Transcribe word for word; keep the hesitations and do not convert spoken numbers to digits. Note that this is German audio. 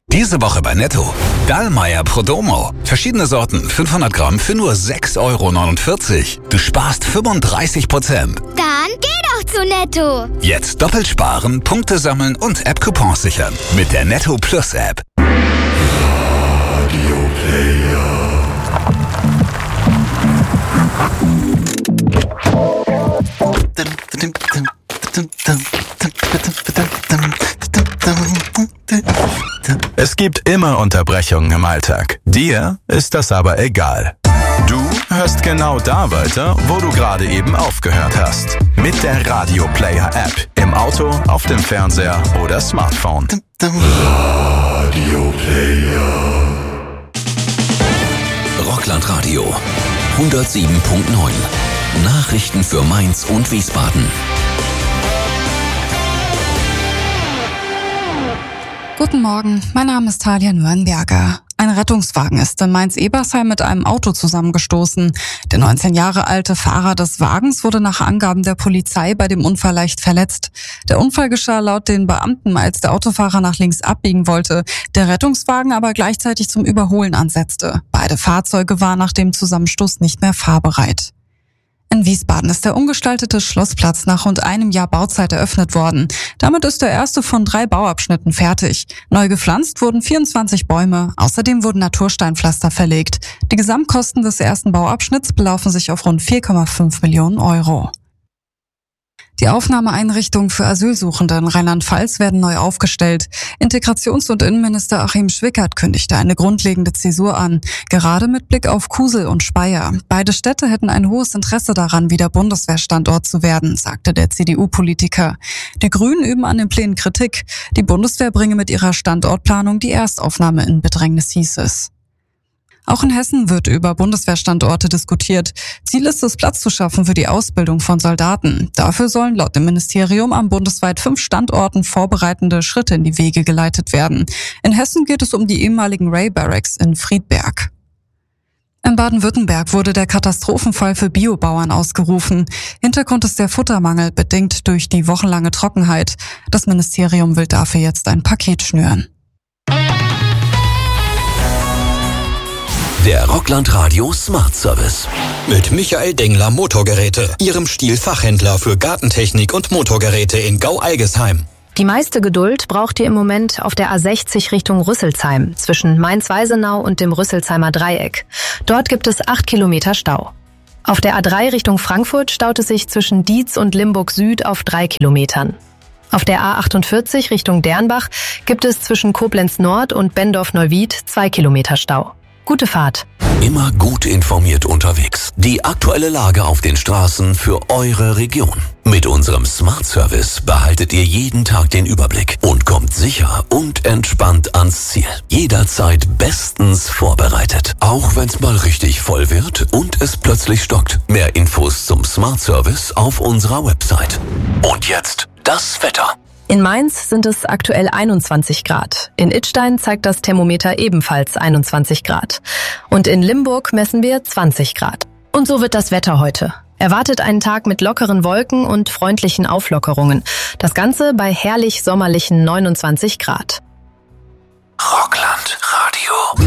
Diese Woche bei Netto. Dallmayr Prodomo. Verschiedene Sorten, fünfhundert Gramm für nur sechs Euro neunundvierzig. Du sparst fünfunddreißig Prozent. Dann geh doch zu Netto. Jetzt doppelt sparen, Punkte sammeln und App-Coupons sichern. Mit der Netto Plus App. Radio Player. Es gibt immer Unterbrechungen im Alltag. Dir ist das aber egal. Du hörst genau da weiter, wo du gerade eben aufgehört hast. Mit der Radio Player App. Im Auto, auf dem Fernseher oder Smartphone. Radio Player. Rockland Radio hundertsieben Komma neun. Nachrichten für Mainz und Wiesbaden. Guten Morgen, mein Name ist Talia Nürnberger. Ein Rettungswagen ist in Mainz-Ebersheim mit einem Auto zusammengestoßen. Der neunzehn Jahre alte Fahrer des Wagens wurde nach Angaben der Polizei bei dem Unfall leicht verletzt. Der Unfall geschah laut den Beamten, als der Autofahrer nach links abbiegen wollte, der Rettungswagen aber gleichzeitig zum Überholen ansetzte. Beide Fahrzeuge waren nach dem Zusammenstoß nicht mehr fahrbereit. In Wiesbaden ist der umgestaltete Schlossplatz nach rund einem Jahr Bauzeit eröffnet worden. Damit ist der erste von drei Bauabschnitten fertig. Neu gepflanzt wurden vierundzwanzig Bäume. Außerdem wurden Natursteinpflaster verlegt. Die Gesamtkosten des ersten Bauabschnitts belaufen sich auf rund vier Komma fünf Millionen Euro. Die Aufnahmeeinrichtungen für Asylsuchende in Rheinland-Pfalz werden neu aufgestellt. Integrations- und Innenminister Achim Schwickert kündigte eine grundlegende Zäsur an, gerade mit Blick auf Kusel und Speyer. Beide Städte hätten ein hohes Interesse daran, wieder Bundeswehrstandort zu werden, sagte der C D U-Politiker. Die Grünen üben an den Plänen Kritik. Die Bundeswehr bringe mit ihrer Standortplanung die Erstaufnahme in Bedrängnis, hieß es. Auch in Hessen wird über Bundeswehrstandorte diskutiert. Ziel ist es, Platz zu schaffen für die Ausbildung von Soldaten. Dafür sollen laut dem Ministerium an bundesweit fünf Standorten vorbereitende Schritte in die Wege geleitet werden. In Hessen geht es um die ehemaligen Ray Barracks in Friedberg. In Baden-Württemberg wurde der Katastrophenfall für Biobauern ausgerufen. Hintergrund ist der Futtermangel, bedingt durch die wochenlange Trockenheit. Das Ministerium will dafür jetzt ein Paket schnüren. Der Rockland Radio Smart Service. Mit Michael Dengler Motorgeräte, Ihrem Stihl-Fachhändler für Gartentechnik und Motorgeräte in Gau-Algesheim. Die meiste Geduld braucht ihr im Moment auf der A sechzig Richtung Rüsselsheim, zwischen Mainz-Weisenau und dem Rüsselsheimer Dreieck. Dort gibt es acht Kilometer Stau. Auf der A drei Richtung Frankfurt staut es sich zwischen Dietz und Limburg Süd auf drei Kilometern. Auf der A achtundvierzig Richtung Dernbach gibt es zwischen Koblenz Nord und Bendorf-Neuwied zwei Kilometer Stau. Gute Fahrt. Immer gut informiert unterwegs. Die aktuelle Lage auf den Straßen für eure Region. Mit unserem Smart Service behaltet ihr jeden Tag den Überblick und kommt sicher und entspannt ans Ziel. Jederzeit bestens vorbereitet. Auch wenn's mal richtig voll wird und es plötzlich stockt. Mehr Infos zum Smart Service auf unserer Website. Und jetzt das Wetter. In Mainz sind es aktuell einundzwanzig Grad. In Idstein zeigt das Thermometer ebenfalls einundzwanzig Grad. Und in Limburg messen wir zwanzig Grad. Und so wird das Wetter heute. Erwartet einen Tag mit lockeren Wolken und freundlichen Auflockerungen. Das Ganze bei herrlich sommerlichen neunundzwanzig Grad. Rockland Radio.